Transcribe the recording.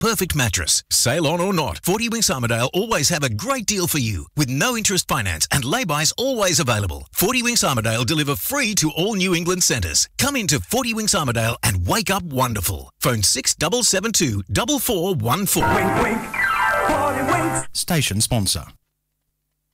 perfect mattress. Sale on or not, 40 Winks Armidale always have a great deal for you with no interest finance and lay-bys always available. 40 Winks Armidale deliver free to all New England centres. Come into 40 Winks Armidale and wake up wonderful. Phone 6772 4414. Wink, wink. 40 Winks. Station sponsor.